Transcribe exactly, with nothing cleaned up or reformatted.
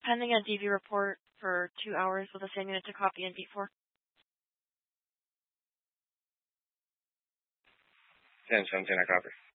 pending a D V report for two hours with the same unit to copy and beat for. ten seventeen, I copy.